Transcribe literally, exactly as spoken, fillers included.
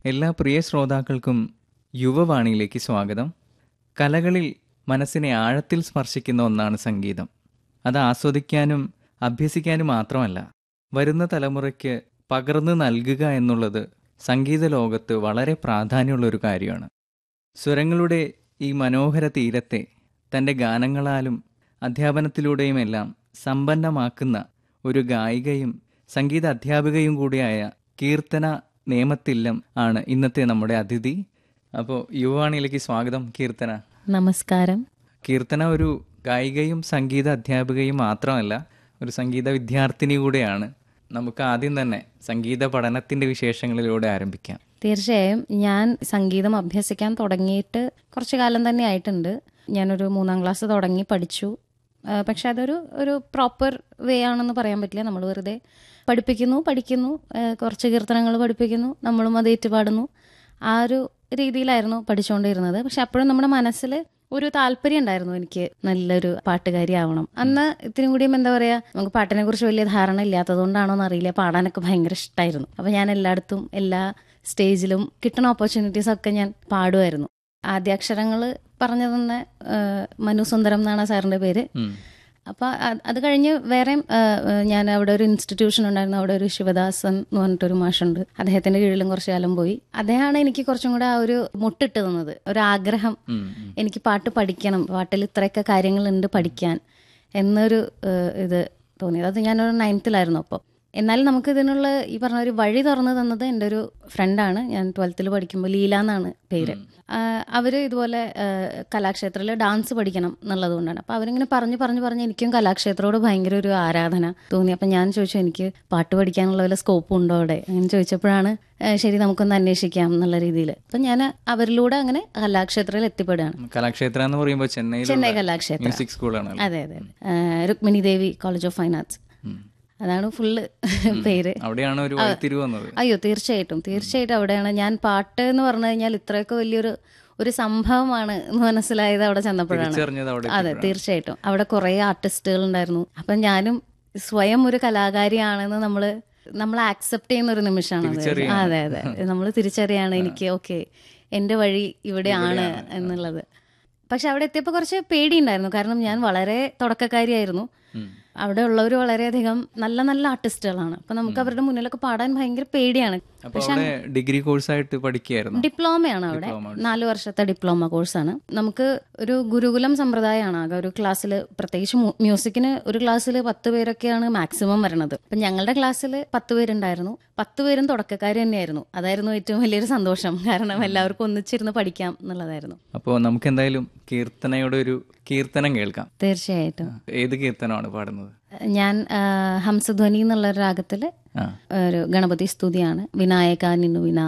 എല്ലാ പ്രിയ ശ്രോതാക്കൾക്കും യുവവാണിയിലേക്ക് സ്വാഗതം. കലകളിൽ മനസ്സിനെ ആഴത്തിൽ സ്പർശിക്കുന്ന ഒന്നാണ് സംഗീതം. അത് ആസ്വദിക്കാനും അഭ്യസിക്കാനും മാത്രമല്ല, വരുന്ന തലമുറയ്ക്ക് പകർന്നു നൽകുക എന്നുള്ളത് സംഗീത ലോകത്ത് വളരെ പ്രാധാന്യമുള്ളൊരു കാര്യമാണ്. സ്വരങ്ങളുടെ ഈ മനോഹര തീരത്തെ തൻ്റെ ഗാനങ്ങളാലും അധ്യാപനത്തിലൂടെയുമെല്ലാം സമ്പന്നമാക്കുന്ന ഒരു ഗായികയും സംഗീത അധ്യാപികയും കൂടിയായ കീർത്തന നേമത്തില്ലം ആണ് ഇന്നത്തെ നമ്മുടെ അതിഥി. അപ്പോൾ യുവവാണിയിലേക്ക് സ്വാഗതം കീർത്തന. നമസ്കാരം. കീർത്തന ഒരു ഗായികയും സംഗീത അധ്യാപികയും മാത്രമല്ല, ഒരു സംഗീത വിദ്യാർത്ഥിനി കൂടെയാണ്. നമുക്ക് ആദ്യം തന്നെ സംഗീത പഠനത്തിന്റെ വിശേഷങ്ങളിലൂടെ ആരംഭിക്കാം. തീർച്ചയായും. ഞാൻ സംഗീതം അഭ്യസിക്കാൻ തുടങ്ങിയിട്ട് കുറച്ചു കാലം തന്നെ ആയിട്ടുണ്ട്. ഞാനൊരു മൂന്നാം ക്ലാസ് തുടങ്ങി പഠിച്ചു. പക്ഷെ അതൊരു ഒരു പ്രോപ്പർ വേ ആണെന്ന് പറയാൻ പറ്റില്ല. നമ്മൾ വെറുതെ പഠിപ്പിക്കുന്നു, പഠിക്കുന്നു, കുറച്ച് കീർത്തനങ്ങൾ പഠിപ്പിക്കുന്നു, നമ്മളും അത് ഏറ്റുപാടുന്നു. ആ ഒരു രീതിയിലായിരുന്നു പഠിച്ചുകൊണ്ടിരുന്നത്. പക്ഷെ അപ്പോഴും നമ്മുടെ മനസ്സിൽ ഒരു താല്പര്യം ഉണ്ടായിരുന്നു, എനിക്ക് നല്ലൊരു പാട്ടുകാരി ആവണം. അന്ന് ഇത്തിരി കൂടിയും എന്താ പറയുക, നമുക്ക് പാട്ടിനെ കുറിച്ച് വലിയ ധാരണ ഇല്ലാത്തതുകൊണ്ടാണോ എന്നറിയില്ല, പാടാനൊക്കെ ഭയങ്കര ഇഷ്ടമായിരുന്നു. അപ്പം ഞാൻ എല്ലായിടത്തും എല്ലാ സ്റ്റേജിലും കിട്ടുന്ന ഓപ്പർച്യൂണിറ്റീസ് ഒക്കെ ഞാൻ പാടുമായിരുന്നു. ആദ്യാക്ഷരങ്ങൾ പറഞ്ഞു തന്നെ മനു സുന്ദരം എന്നാണ് സാറിൻ്റെ പേര്. അപ്പോൾ അത് കഴിഞ്ഞ് വേറെ ഞാൻ അവിടെ ഒരു ഇൻസ്റ്റിറ്റ്യൂഷൻ ഉണ്ടായിരുന്നു. അവിടെ ഒരു ശിവദാസൻ എന്ന് പറഞ്ഞിട്ടൊരു മാഷുണ്ട്. അദ്ദേഹത്തിന്റെ കീഴിലും കുറച്ചു കാലം പോയി. അദ്ദേഹമാണ് എനിക്ക് കുറച്ചും കൂടെ ആ ഒരു മുട്ടിട്ട് തന്നത്, ഒരു ആഗ്രഹം. എനിക്ക് പാട്ട് പഠിക്കണം, പാട്ടിൽ ഇത്രയൊക്കെ കാര്യങ്ങളുണ്ട് പഠിക്കാൻ എന്നൊരു ഇത് തോന്നിയത്. അത് ഞാനൊരു നയൻത്തിലായിരുന്നു അപ്പോൾ. എന്നാലും നമുക്ക് ഇതിനുള്ള ഈ പറഞ്ഞ ഒരു വഴി തുറന്നു തന്നത് എൻ്റെ ഒരു ഫ്രണ്ടാണ്. ഞാൻ ട്വൽത്തിൽ പഠിക്കുമ്പോൾ ലീല എന്നാണ് പേര്. അവർ ഇതുപോലെ കലാക്ഷേത്രത്തിൽ ഡാൻസ് പഠിക്കണം എന്നുള്ളത് കൊണ്ടാണ്. അപ്പോൾ അവരിങ്ങനെ പറഞ്ഞു പറഞ്ഞു പറഞ്ഞ് എനിക്കും കലാക്ഷേത്രത്തോട് ഭയങ്കര ഒരു ആരാധന തോന്നി. അപ്പം ഞാൻ ചോദിച്ചു, എനിക്ക് പാട്ട് പഠിക്കാനുള്ള വല്ല സ്കോപ്പ് ഉണ്ടോ അവിടെ? അങ്ങനെ ചോദിച്ചപ്പോഴാണ് ശരി നമുക്കൊന്ന് അന്വേഷിക്കാം എന്നുള്ള രീതിയിൽ. അപ്പം ഞാൻ അവരിലൂടെ അങ്ങനെ കലാക്ഷേത്രത്തിൽ എത്തിപ്പെടുകയാണ്. കലാക്ഷേത്ര എന്ന് പറയുമ്പോൾ ചെന്നൈ ചെന്നൈ കലാക്ഷേത്ര മ്യൂസിക് സ്കൂളാണ്. അതെ അതെ. രുക്മിണി ദേവി കോളേജ് ഓഫ് ഫൈൻ ആർട്സ്, അതാണ് ഫുള്ള് പേര്. അവിടെയാണ് ഒരു വഴിത്തിരിവ് വന്നത്. അയ്യോ തീർച്ചയായിട്ടും തീർച്ചയായിട്ടും അവിടെയാണ്. ഞാൻ പാട്ട് എന്ന് പറഞ്ഞു കഴിഞ്ഞാൽ ഇത്രയൊക്കെ വലിയൊരു ഒരു സംഭവമാണ് എന്ന് മനസ്സിലായത് അവിടെ ചെന്നപ്പോഴാണ്. അതെ തീർച്ചയായിട്ടും. അവിടെ കുറേ ആർട്ടിസ്റ്റുകൾ ഉണ്ടായിരുന്നു. അപ്പം ഞാനും സ്വയം ഒരു കലാകാരിയാണെന്ന് നമ്മള് നമ്മൾ ആക്സെപ്റ്റ് ചെയ്യുന്ന ഒരു നിമിഷമാണ്. അതെ അതെ, നമ്മൾ തിരിച്ചറിയാണ് എനിക്ക് ഓക്കെ എൻ്റെ വഴി ഇവിടെയാണ് എന്നുള്ളത്. പക്ഷെ അവിടെ എത്തിയപ്പോൾ കുറച്ച് പേടിയുണ്ടായിരുന്നു. കാരണം ഞാൻ വളരെ തുടക്കക്കാരിയായിരുന്നു. അവിടെ ഉള്ളവർ വളരെയധികം നല്ല നല്ല ആർട്ടിസ്റ്റുകളാണ്. അപ്പൊ നമുക്ക് അവരുടെ മുന്നിലൊക്കെ പാടാൻ ഭയങ്കര പേടിയാണ്. പക്ഷെ ഡിഗ്രി കോഴ്സായിട്ട് പഠിക്കുകയായിരുന്നു. ഡിപ്ലോമയാണ് അവിടെ, നാല് വർഷത്തെ ഡിപ്ലോമ കോഴ്സാണ്. നമുക്ക് ഒരു ഗുരുകുലം സമ്പ്രദായമാണ്. ആകെ ഒരു ക്ലാസ്സിൽ, പ്രത്യേകിച്ച് മ്യൂസിക്കിന് ഒരു ക്ലാസ്സിൽ പത്ത് പേരൊക്കെയാണ് മാക്സിമം വരണത്. അപ്പൊ ഞങ്ങളുടെ ക്ലാസ്സിൽ പത്ത് പേരുണ്ടായിരുന്നു. പത്ത് പേരും തുടക്കക്കാർ തന്നെയായിരുന്നു. അതായിരുന്നു ഏറ്റവും വലിയൊരു സന്തോഷം. കാരണം എല്ലാവർക്കും ഒന്നിച്ചിരുന്ന് പഠിക്കാം എന്നുള്ളതായിരുന്നു. അപ്പോൾ നമുക്ക് എന്തായാലും കീർത്തനയുടെ ഒരു കീർത്തനം കേൾക്കാം. തീർച്ചയായിട്ടും. ഏത് കീർത്തനമാണ് പാടുന്നത്? ഞാൻ ഹംസധ്വനി എന്നുള്ള രാഗത്തില് ഒരു ഗണപതി സ്തുതിയാണ്. വിനായക നിന്നു വിന